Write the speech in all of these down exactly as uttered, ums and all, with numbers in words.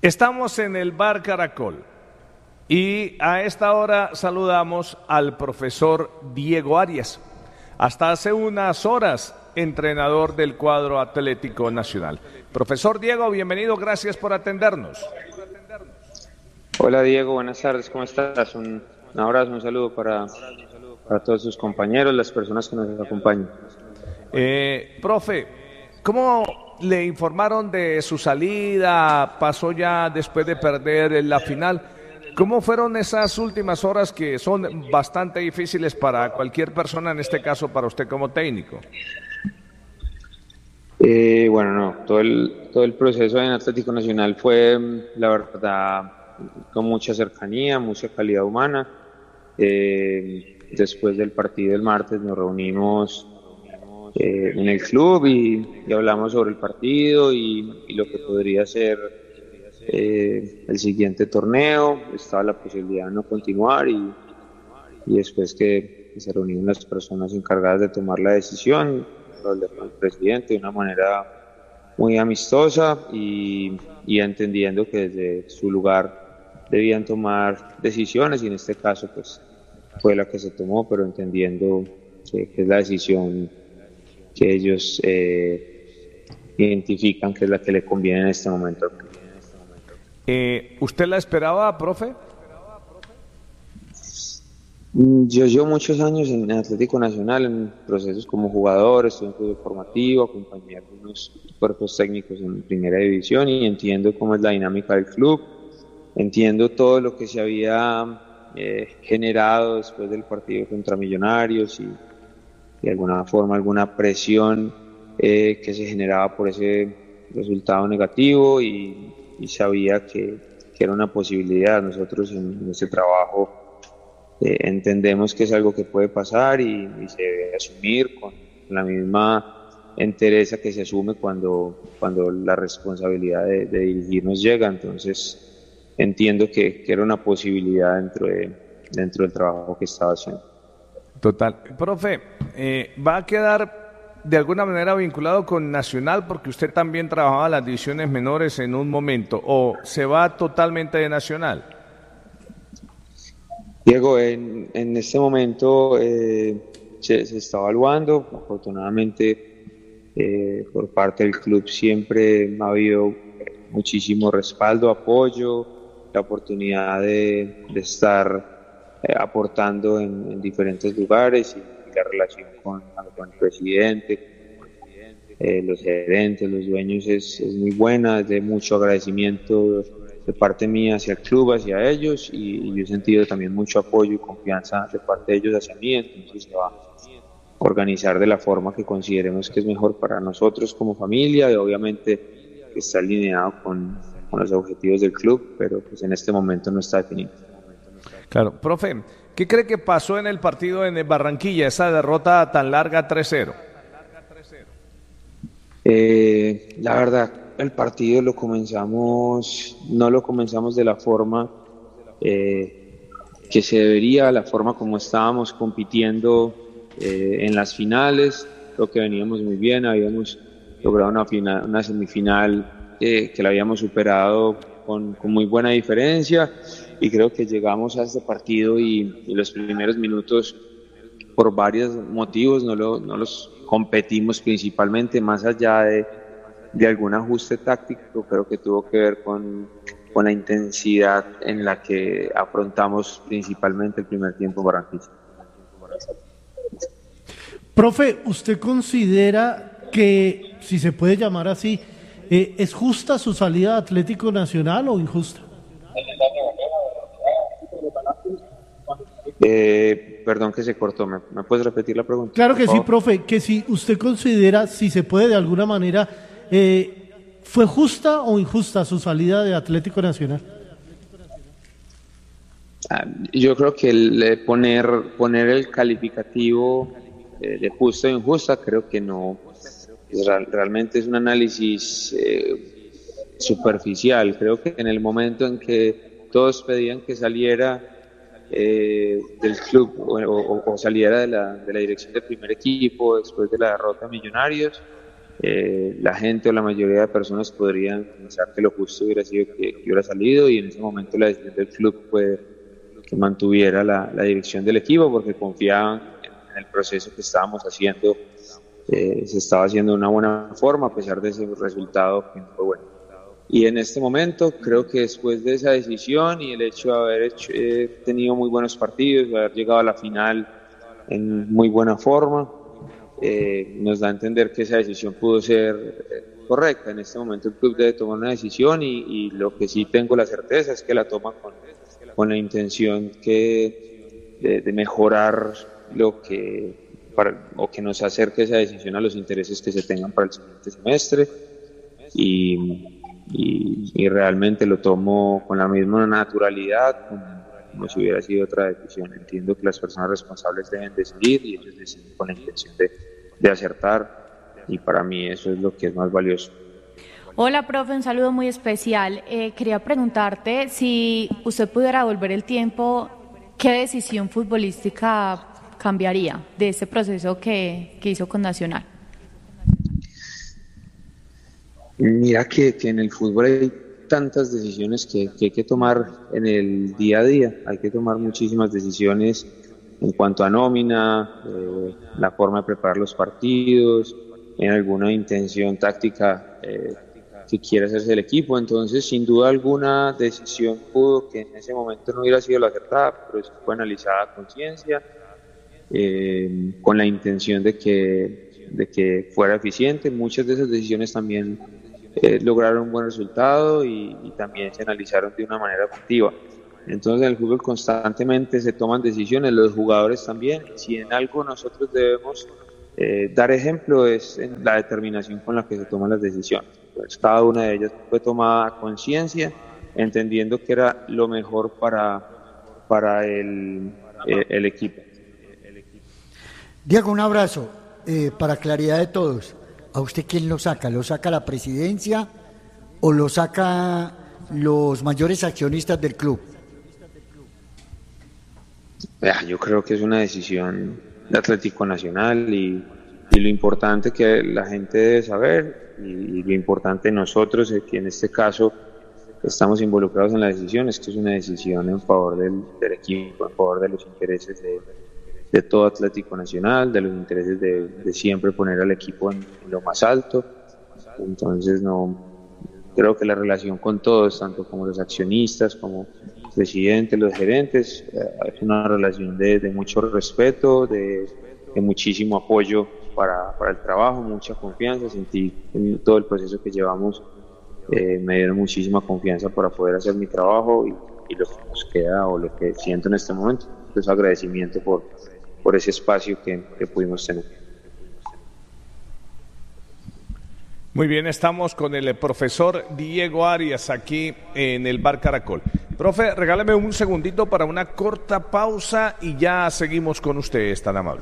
Estamos en el Bar Caracol y a esta hora saludamos al profesor Diego Arias, hasta hace unas horas entrenador del cuadro Atlético Nacional. Profesor Diego, bienvenido, gracias por atendernos. Hola Diego, buenas tardes, ¿cómo estás? Un, un abrazo, un saludo para, para todos sus compañeros, las personas que nos acompañan. Eh, profe, ¿cómo le informaron de su salida? Pasó ya después de perder la final. ¿Cómo fueron esas últimas horas que son bastante difíciles para cualquier persona, en este caso para usted como técnico? Eh, bueno, no, todo el, todo el proceso en Atlético Nacional fue, la verdad, con mucha cercanía, mucha calidad humana. Eh, después del partido del martes nos reunimos eh, en el club y, y hablamos sobre el partido y, y lo que podría ser eh, el siguiente torneo. Estaba la posibilidad de no continuar y, y después que se reunieron las personas encargadas de tomar la decisión, hablé con el presidente de una manera muy amistosa y, y entendiendo que desde su lugar debían tomar decisiones y en este caso pues fue la que se tomó, pero entendiendo que, que es la decisión que ellos eh, identifican que es la que le conviene en este momento. Eh, ¿Usted la esperaba, profe? Yo llevo muchos años en Atlético Nacional, en procesos como jugador, estuve en fútbol formativo, acompañé a algunos cuerpos técnicos en primera división y entiendo cómo es la dinámica del club, entiendo todo lo que se había eh, generado después del partido contra Millonarios y de alguna forma alguna presión eh, que se generaba por ese resultado negativo y, y sabía que, que era una posibilidad. Nosotros en, en este trabajo Eh, entendemos que es algo que puede pasar y, y se debe asumir con la misma entereza que se asume cuando, cuando la responsabilidad de, de dirigirnos llega. Entonces entiendo que, que era una posibilidad dentro, de, dentro del trabajo que estaba haciendo. Total. Profe, eh, ¿va a quedar de alguna manera vinculado con Nacional porque usted también trabajaba las divisiones menores en un momento o se va totalmente de Nacional? Diego, en, en este momento eh, se, se está evaluando, afortunadamente eh, por parte del club siempre ha habido muchísimo respaldo, apoyo, la oportunidad de, de estar eh, aportando en, en diferentes lugares y, y la relación con, con el presidente, eh, los gerentes, los dueños es, es muy buena, es de mucho agradecimiento de parte mía hacia el club, hacia ellos y, y yo he sentido también mucho apoyo y confianza de parte de ellos hacia mí, entonces se va a organizar de la forma que consideremos que es mejor para nosotros como familia y obviamente que está alineado con, con los objetivos del club, pero pues en este momento no está definido. Claro, profe, ¿qué cree que pasó en el partido en Barranquilla, esa derrota tan larga tres cero? Eh, la verdad, el partido lo comenzamos, no lo comenzamos de la forma eh, que se debería, la forma como estábamos compitiendo eh, en las finales, creo que veníamos muy bien, habíamos logrado una, final, una semifinal eh, que la habíamos superado con, con muy buena diferencia y creo que llegamos a este partido y, y los primeros minutos por varios motivos no, lo, no los competimos principalmente, más allá de de algún ajuste táctico, creo que tuvo que ver con, con la intensidad en la que afrontamos principalmente el primer tiempo en Barranquilla. Profe, ¿usted considera que, si se puede llamar así, eh, es justa su salida de Atlético Nacional o injusta? Eh, perdón que se cortó, ¿me, ¿me puedes repetir la pregunta? Claro que sí, profe, que si usted considera, si se puede de alguna manera, Eh, ¿fue justa o injusta su salida de Atlético Nacional? Yo creo que el poner, poner el calificativo eh, de justa o injusta, creo que no. Realmente es un análisis eh, superficial. Creo que en el momento en que todos pedían que saliera eh, del club o, o, o saliera de la, de la dirección del primer equipo después de la derrota de Millonarios, eh, la gente o la mayoría de personas podrían pensar que lo justo hubiera sido que, que hubiera salido, y en ese momento la decisión del club fue que mantuviera la, la dirección del equipo, porque confiaban en, en el proceso que estábamos haciendo. Eh, se estaba haciendo de una buena forma a pesar de ese resultado que no fue bueno. Y en este momento creo que después de esa decisión y el hecho de haber hecho, eh, tenido muy buenos partidos, de haber llegado a la final en muy buena forma, eh, nos da a entender que esa decisión pudo ser eh, correcta. En este momento el club debe tomar una decisión, y, y lo que sí tengo la certeza es que la toma con, con la intención que, de, de mejorar lo que Para, o que nos acerque esa decisión a los intereses que se tengan para el siguiente semestre, y, y, y realmente lo tomo con la misma naturalidad como, como si hubiera sido otra decisión. Entiendo que las personas responsables deben decidir, y ellos deciden con la intención de, de acertar, y para mí eso es lo que es más valioso. Hola, profe, un saludo muy especial. Eh, quería preguntarte si usted pudiera volver el tiempo, ¿qué decisión futbolística cambiaría de este proceso que, que hizo con Nacional? Mira que, que en el fútbol hay tantas decisiones que, que hay que tomar en el día a día. Hay que tomar muchísimas decisiones en cuanto a nómina, eh, la forma de preparar los partidos, en alguna intención táctica eh, que quiera hacerse el equipo. Entonces, sin duda alguna, decisión pudo que en ese momento no hubiera sido la acertada, pero eso fue analizada a conciencia, Eh, con la intención de que, de que fuera eficiente. Muchas de esas decisiones también eh, lograron un buen resultado, y, y también se analizaron de una manera objetiva. Entonces en el fútbol constantemente se toman decisiones, los jugadores también, y si en algo nosotros debemos eh, dar ejemplo es en la determinación con la que se toman las decisiones. Pues cada una de ellas fue tomada a conciencia, entendiendo que era lo mejor para, para el, eh, el equipo. Diego, un abrazo. Eh, para claridad de todos, ¿a usted quién lo saca? ¿Lo saca la presidencia o lo saca los mayores accionistas del club? Yo creo que es una decisión de Atlético Nacional, y, y lo importante que la gente debe saber, y, y lo importante nosotros, es que en este caso estamos involucrados en la decisión, es que es una decisión en favor del, del equipo, en favor de los intereses de de todo Atlético Nacional, de los intereses de, de siempre poner al equipo en, en lo más alto. Entonces no creo que la relación con todos, tanto como los accionistas, como el presidente, los gerentes, eh, es una relación de, de mucho respeto, de, de muchísimo apoyo para, para el trabajo, mucha confianza. Sentí en todo el proceso que llevamos, eh, me dieron muchísima confianza para poder hacer mi trabajo, y, y lo que nos queda, o lo que siento en este momento, es agradecimiento por por ese espacio que, que pudimos tener. Muy bien, estamos con el profesor Diego Arias aquí en el Bar Caracol. Profe, regálame un segundito para una corta pausa y ya seguimos con usted, es tan amable.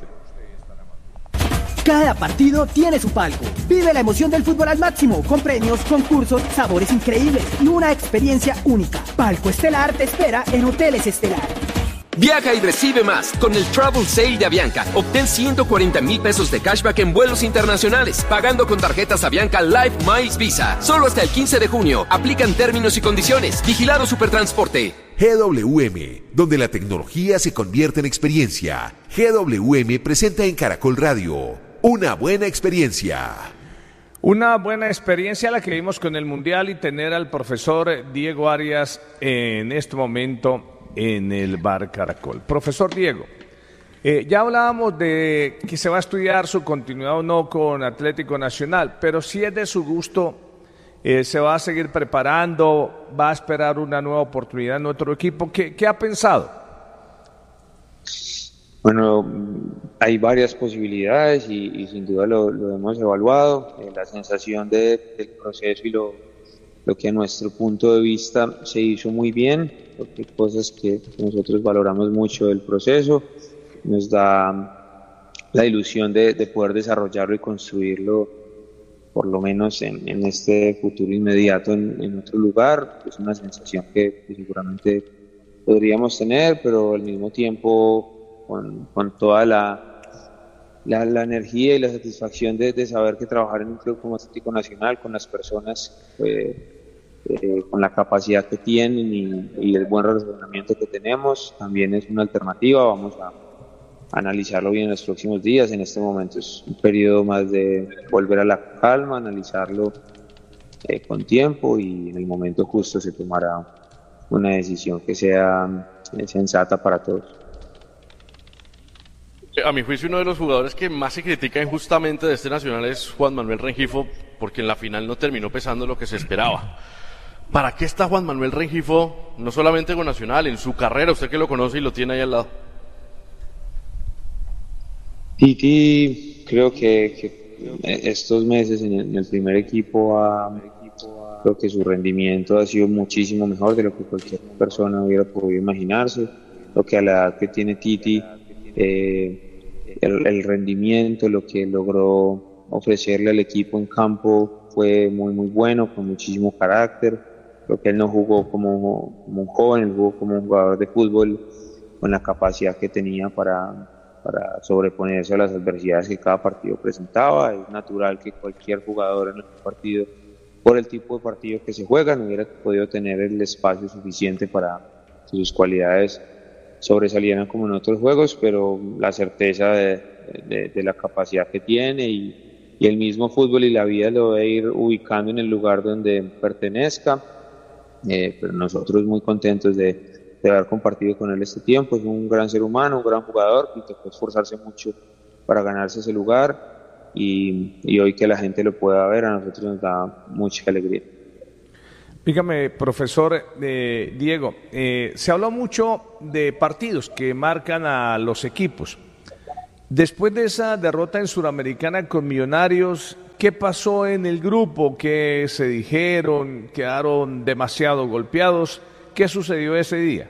Cada partido tiene su palco. Vive la emoción del fútbol al máximo, con premios, concursos, sabores increíbles y una experiencia única. Palco Estelar te espera en Hoteles Estelar. Viaja y recibe más con el Travel Sale de Avianca. Obtén ciento cuarenta mil pesos de cashback en vuelos internacionales, pagando con tarjetas Avianca Life Miles Visa. Solo hasta el quince de junio. Aplican términos y condiciones. Vigilado Supertransporte. G W M, donde la tecnología se convierte en experiencia. G W M presenta en Caracol Radio una buena experiencia. Una buena experiencia la que vimos con el Mundial, y tener al profesor Diego Arias en este momento en el Bar Caracol. Profesor Diego, eh, ya hablábamos de que se va a estudiar su continuidad o no con Atlético Nacional, pero si es de su gusto, eh, se va a seguir preparando, va a esperar una nueva oportunidad en otro equipo. ¿Qué, qué ha pensado? Bueno, hay varias posibilidades, y, y sin duda lo, lo hemos evaluado. Eh, la sensación de, del proceso y lo, lo que a nuestro punto de vista se hizo muy bien, porque hay cosas que nosotros valoramos mucho del proceso, nos da la ilusión de, de poder desarrollarlo y construirlo, por lo menos en, en este futuro inmediato, en, en otro lugar. Es una sensación que, que seguramente podríamos tener, pero al mismo tiempo con, con toda la la, la energía y la satisfacción de, de saber que trabajar en un club como Atlético Nacional, con las personas, eh, eh, con la capacidad que tienen y, y el buen relacionamiento que tenemos, también es una alternativa. Vamos a analizarlo bien en los próximos días. En este momento es un periodo más de volver a la calma, analizarlo eh, con tiempo, y en el momento justo se tomará una decisión que sea eh, sensata para todos. A mi juicio, uno de los jugadores que más se critica injustamente de este Nacional es Juan Manuel Rengifo, porque en la final no terminó pesando lo que se esperaba. ¿Para qué está Juan Manuel Rengifo, no solamente con Nacional, en su carrera, usted que lo conoce y lo tiene ahí al lado? Titi, creo que, que estos meses en el, en el primer equipo, ha, creo que su rendimiento ha sido muchísimo mejor de lo que cualquier persona hubiera podido imaginarse. Lo que a la edad que tiene Titi, eh, el, el rendimiento, lo que logró ofrecerle al equipo en campo fue muy muy bueno, con muchísimo carácter. Creo que él no jugó como, como un joven, él jugó como un jugador de fútbol, con la capacidad que tenía para, para sobreponerse a las adversidades que cada partido presentaba. Es natural que cualquier jugador en el partido, por el tipo de partido que se juega, no hubiera podido tener el espacio suficiente para que sus cualidades sobresalieran como en otros juegos, pero la certeza de, de, de la capacidad que tiene y, y el mismo fútbol y la vida lo va a ir ubicando en el lugar donde pertenezca. Eh, pero nosotros muy contentos de, de haber compartido con él este tiempo. Es un gran ser humano, un gran jugador, y tocó esforzarse mucho para ganarse ese lugar, y, y hoy que la gente lo pueda ver, a nosotros nos da mucha alegría. Dígame, profesor eh, Diego, eh, se habló mucho de partidos que marcan a los equipos. Después de esa derrota en Suramericana con Millonarios, ¿qué pasó en el grupo? ¿Qué se dijeron? ¿Quedaron demasiado golpeados? ¿Qué sucedió ese día?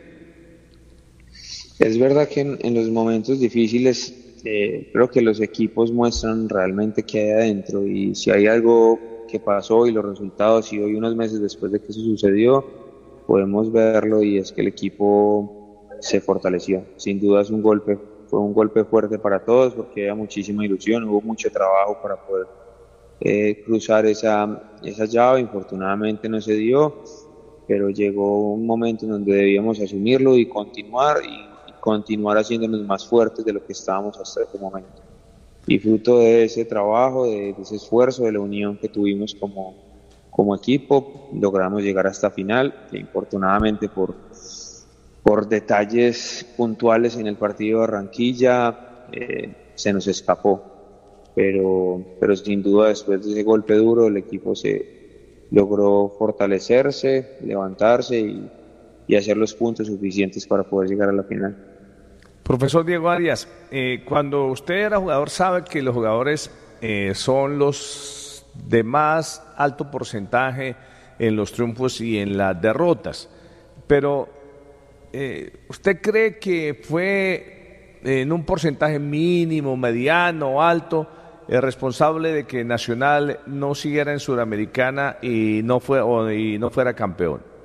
Es verdad que en, en los momentos difíciles eh, creo que los equipos muestran realmente qué hay adentro, y si hay algo que pasó y los resultados, y hoy unos meses después de que eso sucedió podemos verlo, y es que el equipo se fortaleció. Sin duda es un golpe, fue un golpe fuerte para todos, porque había muchísima ilusión, hubo mucho trabajo para poder eh, cruzar esa, esa llave. Infortunadamente no se dio, pero llegó un momento en donde debíamos asumirlo y continuar, y, y continuar haciéndonos más fuertes de lo que estábamos hasta ese momento. Y fruto de ese trabajo, de, de ese esfuerzo, de la unión que tuvimos como, como equipo, logramos llegar hasta final. Y infortunadamente por, por detalles puntuales en el partido de Barranquilla eh, se nos escapó, pero, pero sin duda después de ese golpe duro el equipo se logró fortalecerse, levantarse y, y hacer los puntos suficientes para poder llegar a la final. Profesor Diego Arias, eh, cuando usted era jugador sabe que los jugadores eh, son los de más alto porcentaje en los triunfos y en las derrotas, pero eh, ¿usted cree que fue en un porcentaje mínimo, mediano, alto, el responsable de que Nacional no siguiera en Suramericana y no, fue, o, y no fuera campeón?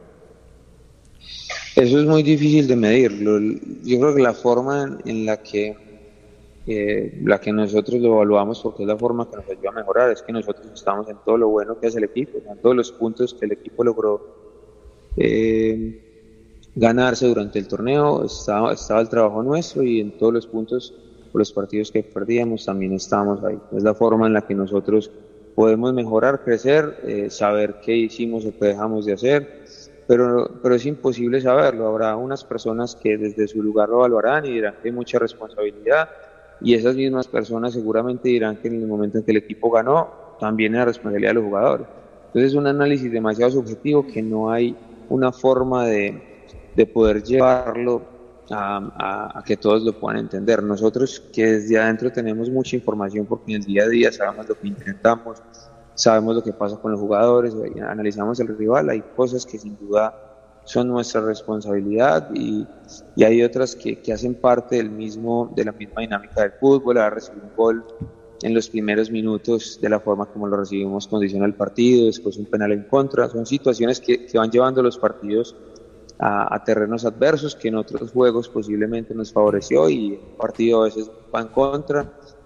Eso es muy difícil de medirlo. Yo creo que la forma en la que eh, la que nosotros lo evaluamos, porque es la forma que nos ayuda a mejorar, es que nosotros estamos en todo lo bueno que hace el equipo, en todos los puntos que el equipo logró eh, ganarse durante el torneo, estaba, estaba el trabajo nuestro, y en todos los puntos, los partidos que perdíamos, también estábamos ahí. Es la forma en la que nosotros podemos mejorar, crecer, eh, saber qué hicimos o qué dejamos de hacer. Pero, pero es imposible saberlo. Habrá unas personas que desde su lugar lo evaluarán y dirán que hay mucha responsabilidad, y esas mismas personas seguramente dirán que en el momento en que el equipo ganó también era responsabilidad de los jugadores. Entonces es un análisis demasiado subjetivo que no hay una forma de, de poder llevarlo a, a, a que todos lo puedan entender. Nosotros que desde adentro tenemos mucha información, porque en el día a día sabemos lo que intentamos, sabemos lo que pasa con los jugadores, analizamos el rival, hay cosas que sin duda son nuestra responsabilidad, y, y hay otras que, que hacen parte del mismo, de la misma dinámica del fútbol. A recibir un gol en los primeros minutos de la forma como lo recibimos condiciona el partido, después un penal en contra, son situaciones que, que van llevando los partidos a, a terrenos adversos que en otros juegos posiblemente nos favoreció, y el partido a veces va en contra.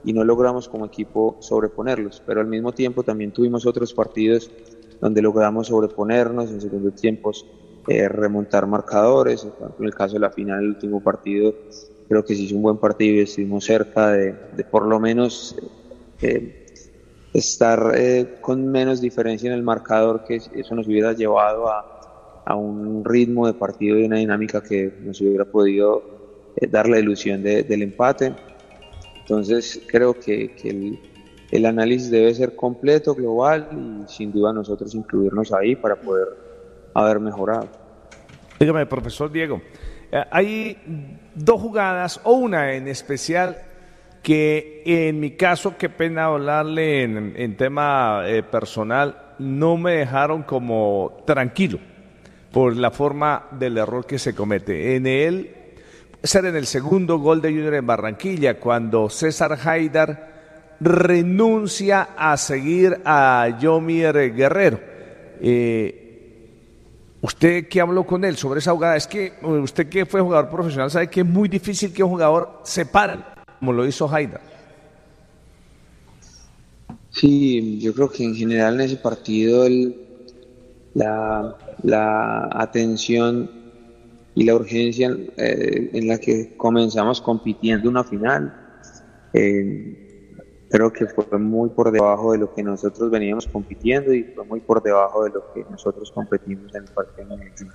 y no logramos como equipo sobreponerlos, pero al mismo tiempo también tuvimos otros partidos donde logramos sobreponernos en segundo tiempos, eh, remontar marcadores. En el caso de la final, el último partido, creo que se hizo un buen partido y estuvimos cerca de, de por lo menos eh, estar eh, con menos diferencia en el marcador, que eso nos hubiera llevado a, a un ritmo de partido y una dinámica que nos hubiera podido eh, dar la ilusión de, del empate. Entonces creo que, que el, el análisis debe ser completo, global, y sin duda nosotros incluirnos ahí para poder haber mejorado. Dígame, profesor Diego, eh, hay dos jugadas, o una en especial, que en mi caso, qué pena hablarle en, en tema eh, personal, no me dejaron como tranquilo por la forma del error que se comete. En él, ser en el segundo gol de Junior en Barranquilla, cuando César Haidar renuncia a seguir a Yomir Guerrero. Eh, ¿Usted qué habló con él sobre esa jugada? Es que usted, que fue jugador profesional, sabe que es muy difícil que un jugador se pare, como lo hizo Haidar. Sí, yo creo que en general en ese partido el, la, la atención y la urgencia eh, en la que comenzamos compitiendo una final, eh, creo que fue muy por debajo de lo que nosotros veníamos compitiendo y fue muy por debajo de lo que nosotros competimos en el partido de Medellín.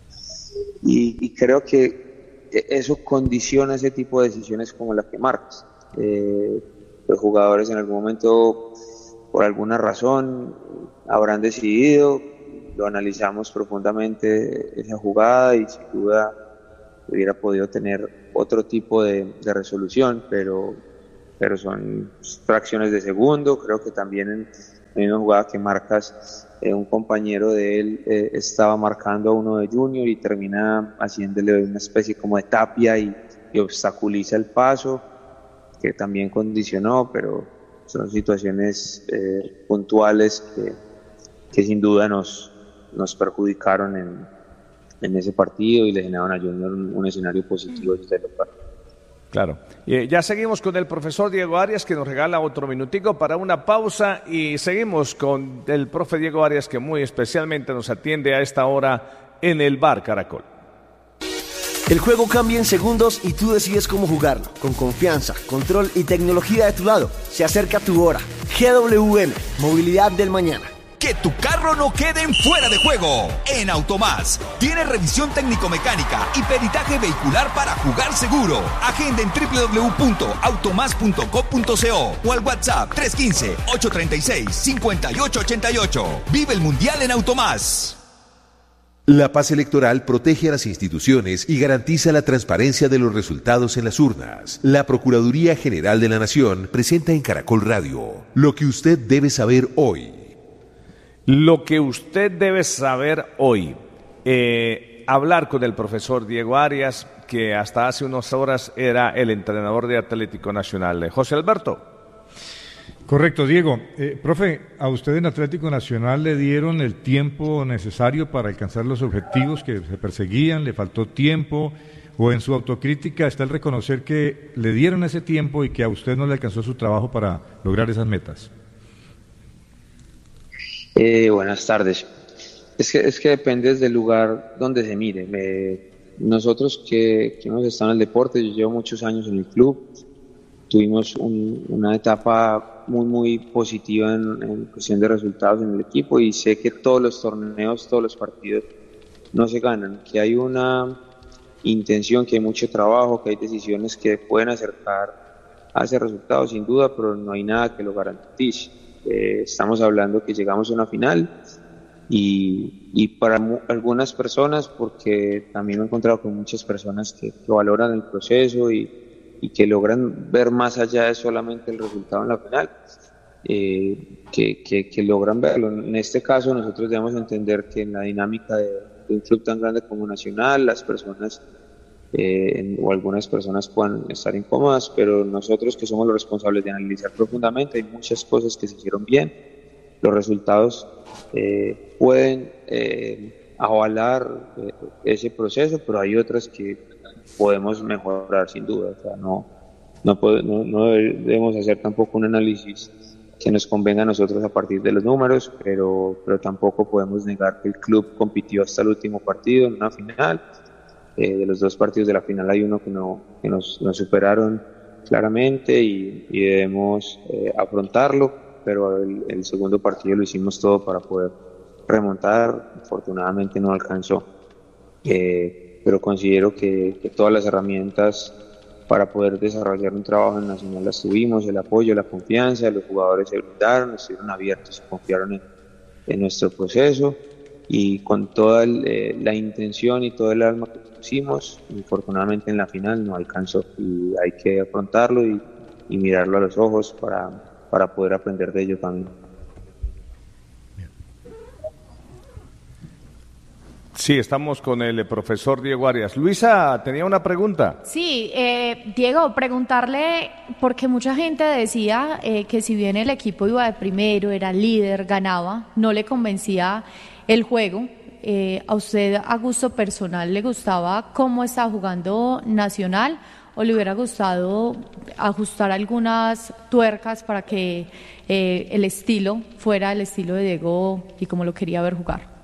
Y, y creo que eso condiciona ese tipo de decisiones como la que marcas. Eh, los jugadores en algún momento, por alguna razón, habrán decidido, lo analizamos profundamente esa jugada y sin duda hubiera podido tener otro tipo de, de resolución, pero, pero son fracciones de segundo. Creo que también en la misma jugada que marcas, eh, un compañero de él eh, estaba marcando a uno de Junior y termina haciéndole una especie como de tapia y, y obstaculiza el paso, que también condicionó, pero son situaciones eh, puntuales que, que sin duda nos, nos perjudicaron en, en ese partido y le generaron a Junior un, un escenario positivo desde el local. Claro. Eh, ya seguimos con el profesor Diego Arias, que nos regala otro minutico para una pausa, y seguimos con el profe Diego Arias, que muy especialmente nos atiende a esta hora en el Bar Caracol. El juego cambia en segundos y tú decides cómo jugarlo. Con confianza, control y tecnología de tu lado. Se acerca tu hora. G W M, Movilidad del Mañana. Que tu carro no quede en fuera de juego. En Automás tiene revisión técnico-mecánica y peritaje vehicular para jugar seguro. Agenda en doble u doble u doble u punto automás punto co punto co o al WhatsApp tres uno cinco, ocho tres seis, cinco ocho ocho ocho. Vive el Mundial en Automás. La paz electoral protege a las instituciones y garantiza la transparencia de los resultados en las urnas. La Procuraduría General de la Nación presenta en Caracol Radio lo que usted debe saber hoy. Lo que usted debe saber hoy. Eh, hablar con el profesor Diego Arias, que hasta hace unas horas era el entrenador de Atlético Nacional. José Alberto. Correcto, Diego. Eh, profe, a usted en Atlético Nacional le dieron el tiempo necesario para alcanzar los objetivos que se perseguían, le faltó tiempo, o en su autocrítica está el reconocer que le dieron ese tiempo y que a usted no le alcanzó su trabajo para lograr esas metas. Eh, buenas tardes. Es que, es que depende del lugar donde se mire. Me, nosotros que, que hemos estado en el deporte, yo llevo muchos años en el club, tuvimos un, una etapa muy muy positiva en, en cuestión de resultados en el equipo, y sé que todos los torneos, todos los partidos no se ganan, que hay una intención, que hay mucho trabajo, que hay decisiones que pueden acercar a ese resultado sin duda, pero no hay nada que lo garantice. Eh, estamos hablando que llegamos a una final y, y para mu- algunas personas, porque también me he encontrado con muchas personas que, que valoran el proceso y, y que logran ver más allá de solamente el resultado en la final, eh, que, que, que logran verlo. En este caso nosotros debemos entender que en la dinámica de, de un club tan grande como Nacional, las personas Eh, en, o algunas personas puedan estar incómodas, pero nosotros que somos los responsables de analizar profundamente, hay muchas cosas que se hicieron bien, los resultados eh, pueden eh, avalar eh, ese proceso, pero hay otras que podemos mejorar sin duda. O sea, no, no, pod- no, no debemos hacer tampoco un análisis que nos convenga a nosotros a partir de los números, pero, pero tampoco podemos negar que el club compitió hasta el último partido en una final. Eh, de los dos partidos de la final hay uno que, no, que nos, nos superaron claramente y, y debemos eh, afrontarlo, pero el, el segundo partido lo hicimos todo para poder remontar. Afortunadamente no alcanzó, eh, pero considero que, que todas las herramientas para poder desarrollar un trabajo en Nacional las tuvimos, el apoyo, la confianza, los jugadores se brindaron, estuvieron abiertos, se confiaron en, en nuestro proceso y con toda el, eh, la intención y todo el alma que pusimos, infortunadamente en la final no alcanzó y hay que afrontarlo y, y mirarlo a los ojos para, para poder aprender de ello también. Sí, estamos con el profesor Diego Arias. Luisa, tenía una pregunta. Sí, eh, Diego, preguntarle, porque mucha gente decía eh, que si bien el equipo iba de primero, era líder, ganaba, no le convencía el juego. Eh, ¿A usted, a gusto personal, le gustaba cómo estaba jugando Nacional o le hubiera gustado ajustar algunas tuercas para que eh, el estilo fuera el estilo de Diego y como lo quería ver jugar?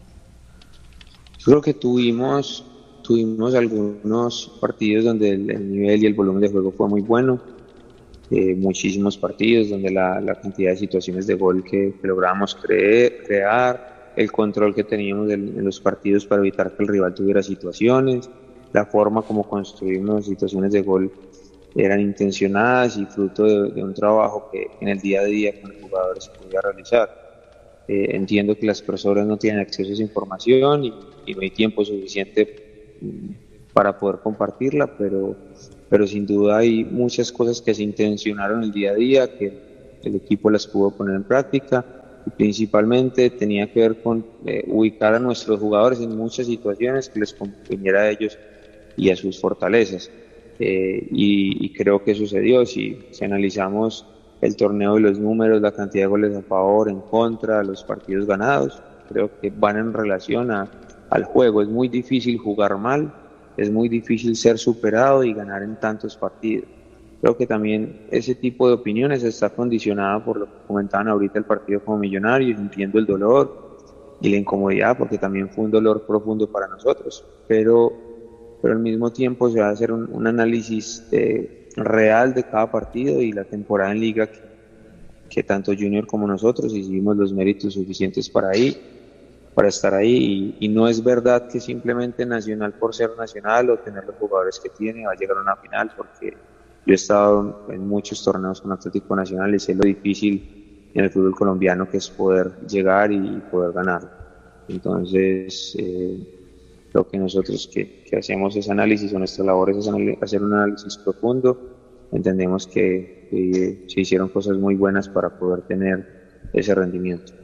Yo creo que tuvimos, tuvimos algunos partidos donde el, el nivel y el volumen de juego fue muy bueno, eh, muchísimos partidos donde la, la cantidad de situaciones de gol que, que lográbamos creer, crear, el control que teníamos en, en los partidos para evitar que el rival tuviera situaciones, la forma como construimos situaciones de gol eran intencionadas y fruto de, de un trabajo que en el día a día con los jugadores se podía realizar. Eh, entiendo que las personas no tienen acceso a esa información y, y no hay tiempo suficiente para poder compartirla, pero, pero sin duda hay muchas cosas que se intencionaron el día a día, que el equipo las pudo poner en práctica y principalmente tenía que ver con eh, ubicar a nuestros jugadores en muchas situaciones que les conviniera a ellos y a sus fortalezas. Eh, y, y creo que sucedió. Si, si analizamos el torneo y los números, la cantidad de goles a favor, en contra, los partidos ganados, creo que van en relación a, al juego. Es muy difícil jugar mal, es muy difícil ser superado y ganar en tantos partidos. Creo que también ese tipo de opiniones está condicionada por lo que comentaban ahorita el partido como Millonarios. Entiendo el dolor y la incomodidad porque también fue un dolor profundo para nosotros, pero, pero al mismo tiempo se va a hacer un, un análisis eh, real de cada partido y la temporada en liga que, que tanto Junior como nosotros hicimos los méritos suficientes para ahí, para estar ahí y, y no es verdad que simplemente Nacional por ser Nacional o tener los jugadores que tiene va a llegar a una final, porque yo he estado en muchos torneos con Atlético Nacional y sé lo difícil en el fútbol colombiano que es poder llegar y poder ganar. Entonces eh, lo que nosotros que, que hacemos es análisis, o nuestra labor es hacer un análisis profundo. Entendemos que, que se hicieron cosas muy buenas para poder tener ese rendimiento.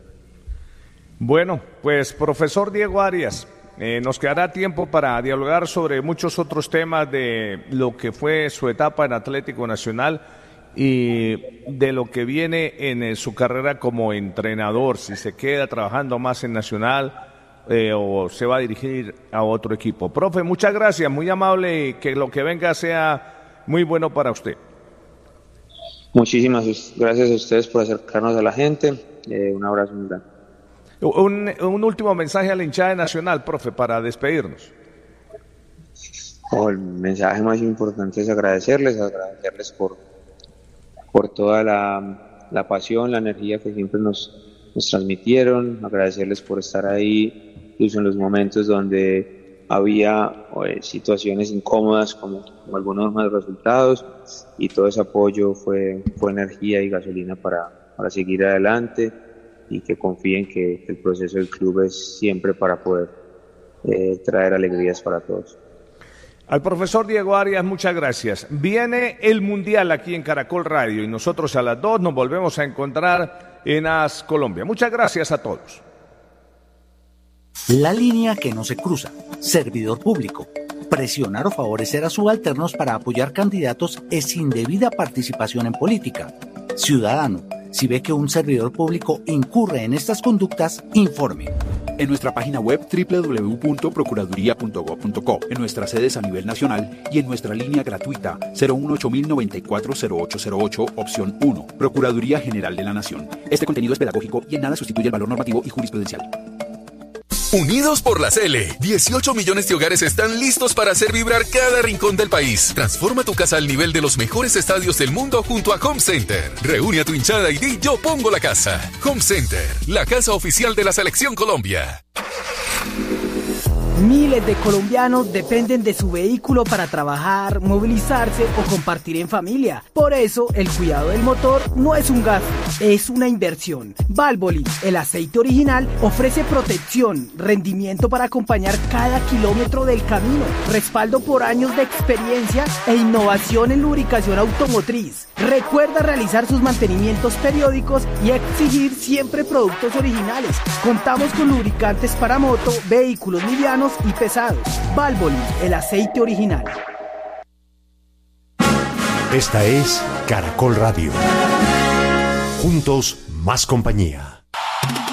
Bueno, pues profesor Diego Arias, eh, nos quedará tiempo para dialogar sobre muchos otros temas de lo que fue su etapa en Atlético Nacional y de lo que viene en eh, su carrera como entrenador, si se queda trabajando más en Nacional Eh, o se va a dirigir a otro equipo. Profe, muchas gracias, muy amable y que lo que venga sea muy bueno para usted. Muchísimas gracias a ustedes por acercarnos a la gente. Eh, un abrazo muy grande. Un, un último mensaje a la hinchada nacional, profe, para despedirnos. Oh, el mensaje más importante es agradecerles, agradecerles por, por toda la, la pasión, la energía que siempre nos, nos transmitieron, agradecerles por estar ahí incluso en los momentos donde había eh, situaciones incómodas como, como algunos malos resultados, y todo ese apoyo fue, fue energía y gasolina para, para seguir adelante, y que confíen que el proceso del club es siempre para poder eh, traer alegrías para todos. Al profesor Diego Arias, muchas gracias. Viene el Mundial aquí en Caracol Radio y nosotros a las dos nos volvemos a encontrar en AS Colombia. Muchas gracias a todos. La línea que no se cruza. Servidor público. Presionar o favorecer a subalternos para apoyar candidatos es indebida participación en política. Ciudadano, si ve que un servidor público incurre en estas conductas, informe. En nuestra página web doble u doble u doble u punto procuraduría punto gob punto co, en nuestras sedes a nivel nacional y en nuestra línea gratuita cero uno ocho mil noventa y cuatro cero ocho cero ocho, opción uno. Procuraduría General de la Nación. Este contenido es pedagógico y en nada sustituye el valor normativo y jurisprudencial. Unidos por la C L, dieciocho millones de hogares están listos para hacer vibrar cada rincón del país. Transforma tu casa al nivel de los mejores estadios del mundo junto a Home Center. Reúne a tu hinchada y di yo pongo la casa. Home Center, la casa oficial de la Selección Colombia. Miles de colombianos dependen de su vehículo para trabajar, movilizarse o compartir en familia. Por eso, el cuidado del motor no es un gasto, es una inversión. Valvoline, el aceite original, ofrece protección, rendimiento para acompañar cada kilómetro del camino, respaldo por años de experiencia e innovación en lubricación automotriz. Recuerda realizar sus mantenimientos periódicos y exigir siempre productos originales. Contamos con lubricantes para moto, vehículos livianos y pesados. Valvoline, el aceite original. Esta es Caracol Radio. Juntos, más compañía.